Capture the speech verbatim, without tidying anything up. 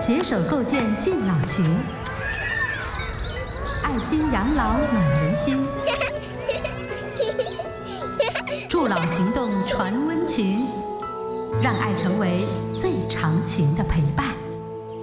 携手构建敬老群，爱心养老暖人心，助老行动传温情，让爱成为最长情的陪伴。